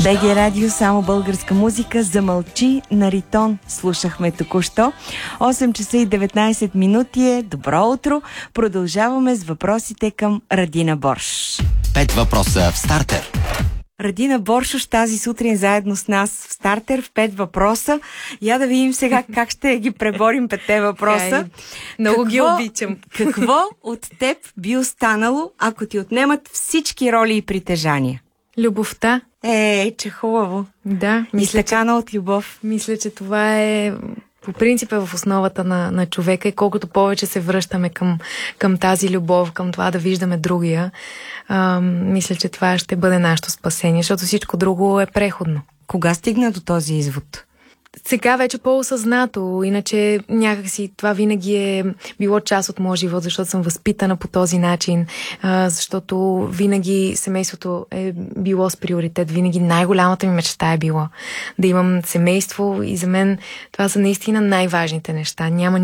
БГ Радио, само българска музика. Замълчи на Ритон слушахме току-що. 8 часа и 19 минути е. Добро утро. Продължаваме с въпросите към Радина Борш. 5 въпроса в стартер. Радина Боршош тази сутрин заедно с нас в стартер в 5 въпроса. Я да видим сега как ще ги преборим 5 въпроса. Много ги обичам. Какво от теб би останало, ако ти отнемат всички роли и притежания? Любовта. Че хубаво. Да. Изтъкана от любов. Мисля, че това е по принцип в основата на човека и колкото повече се връщаме към тази любов, към това да виждаме другия, мисля, че това ще бъде нашето спасение, защото всичко друго е преходно. Кога стигна до този извод? Сега вече по-осъзнато, иначе някакси това винаги е било част от моя живот, защото съм възпитана по този начин, защото винаги семейството е било с приоритет, винаги най-голямата ми мечта е било да имам семейство и за мен това са наистина най-важните неща. Няма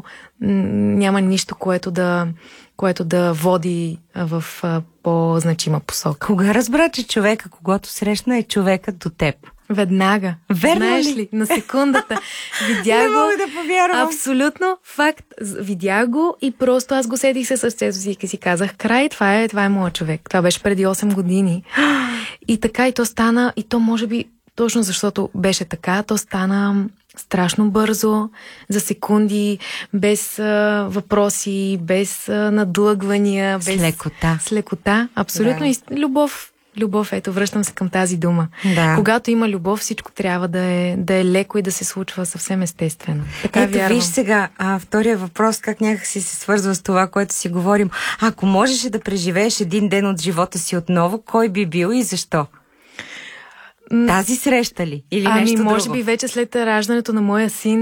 нищо, което да води в по-значима посока. Кога разбра, че човека, когато срещна, е човекът до теб? Веднага. Верно знаеш ли? На секундата. Видях Не го. мога да повярвам. Абсолютно факт. Видях го и просто аз го седих със сърцето си и си казах, край, това е моят човек. Това беше преди 8 години. И така, и то стана, и то може би точно защото беше така, то стана страшно бързо, за секунди, без въпроси, без надлъгвания. С лекота. С лекота, абсолютно. Да. И любов, ето, връщам се към тази дума. Да. Когато има любов, всичко трябва да е леко и да се случва съвсем естествено. Така ето, вярвам. виж сега, втория въпрос, как някакси се свързва с това, което си говорим. Ако можеше да преживееш един ден от живота си отново, кой би бил и защо? Тази среща ли? Или нещо друго? Може би вече след раждането на моя син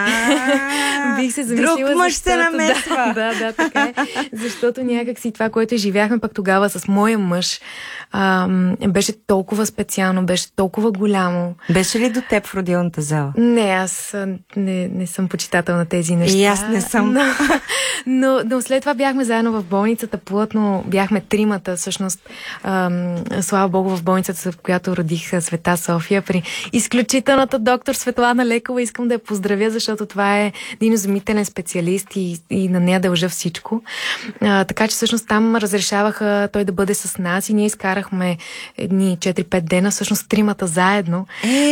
бих се замислила. Друг мъж се намесва. Да, така е. Защото някакси това, което изживяхме пък тогава с моя мъж, беше толкова специално, беше толкова голямо. Беше ли до теб в родилната зала? Не, аз не съм почитател на тези неща. И аз не съм. Но след това бяхме заедно в болницата, плътно бяхме тримата, всъщност, слава Богу, в болницата, в която родих Света София, при изключителната доктор Светлана Лекова. Искам да я поздравя, защото това е един изумителен специалист и на нея дължа всичко. Така че всъщност там разрешаваха той да бъде с нас и ние изкарахме едни 4-5 дена, всъщност тримата заедно,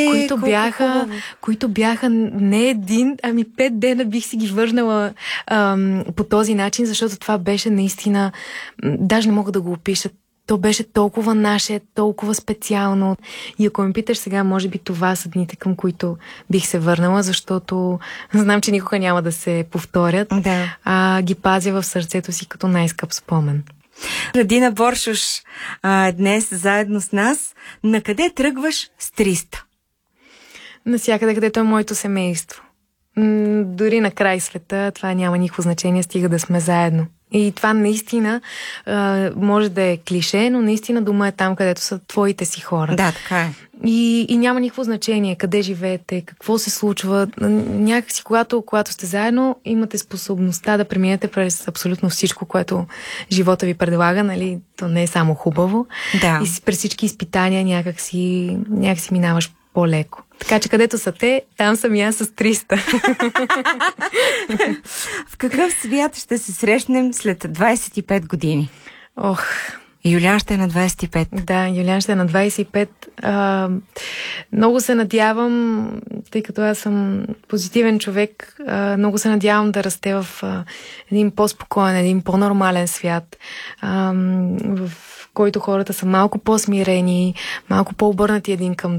които бяха не един, ами 5 дена бих си ги върнала по този начин, защото това беше наистина, даже не мога да го опиша. То беше толкова наше, толкова специално. И ако ме питаш сега, може би това са дните, към които бих се върнала, защото знам, че никога няма да се повторят. Да. Ги пазя в сърцето си като най-скъп спомен. Радина Боршош днес заедно с нас. На къде тръгваш с 300? Навсякъде, където е моето семейство. Дори на край света това няма никакво значение, стига да сме заедно. И това наистина може да е клише, но наистина дома е там, където са твоите си хора. Да, така е. И няма никакво значение къде живеете, какво се случва. Някакси, когато сте заедно, имате способността да преминете през абсолютно всичко, което живота ви предлага, нали? То не е само хубаво. Да. И през всички изпитания някакси минаваш по-леко. Така че където са те, там съм и аз с 300. В какъв свят ще се срещнем след 25 години? Юлиан ще е на 25. Да, Юлиан ще е на 25. Много се надявам, тъй като аз съм позитивен човек, много се надявам да расте в един по-спокоен, един по-нормален свят, в който хората са малко по-смирени, малко по-обърнати един към